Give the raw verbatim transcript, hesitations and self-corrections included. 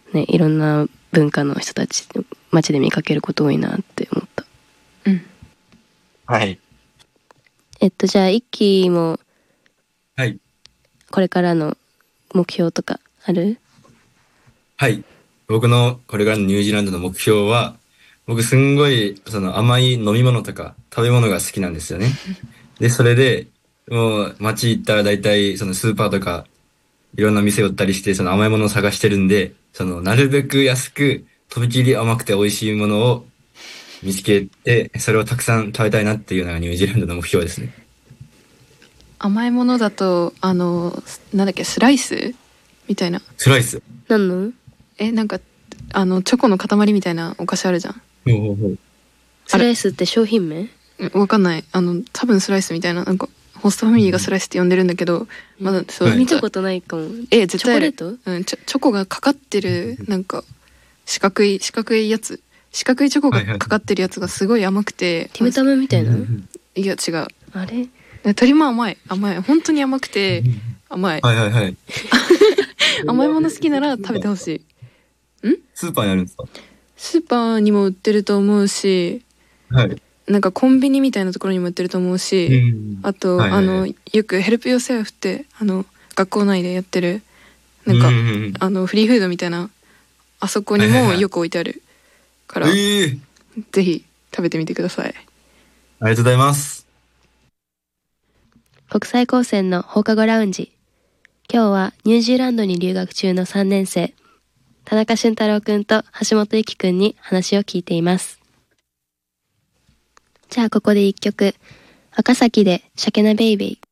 ね、いろんな文化の人たち街で見かけること多いなって思った。 うん。 はい。 えっとじゃあ一期もはいこれからの目標とかある？ はい。僕のこれからのニュージーランドの目標は、僕すんごいその甘い飲み物とか食べ物が好きなんですよね。で、それで、もう街行ったら大体そのスーパーとかいろんな店寄ったりしてその甘いものを探してるんで、そのなるべく安くとびきり甘くて美味しいものを見つけて、それをたくさん食べたいなっていうのがニュージーランドの目標ですね。 甘いものだとあのなんだっけスライスみたいな。 スライス。 何の？ えなんかあのチョコの塊みたいなお菓子あるじゃん。 ほうほうほう。 スライスって商品名？ わかんない。あの多分スライスみたいな、なんかホストファミリーがスライスって呼んでるんだけど、まだそう、 はい見たことないかも。 え絶対ある。 チョコレート？ うん、チョ、チョコがかかってるなんか四角い四角いやつ、四角いチョコがかかってるやつがすごい甘くて、 ティムタムみたいな？ いや違う。 あれ？ 鶏も甘い甘い本当に甘くて甘い。 はいはいはい。 甘いもの好きなら食べてほしい。ん？ スーパーにあるんですか？ スーパーにも売ってると思うし、 はい。 なんかコンビニみたいなところにも売ってると思うし、 うんあと、 はいはいはいあのよくヘルプヨーセルフってあの学校内でやってるなんか、 うんうんうんあのフリーフードみたいなあそこにもよく置いてあるから、 えー、 ぜひ食べてみてください。 ありがとうございます。 国際高専の放課後ラウンジ。今日はニュージーランドに留学中のさんねん生、田中俊太郎くんと橋本ゆきくんに話を聞いています。じゃあここで一曲、赤崎でシャケナベイベイ。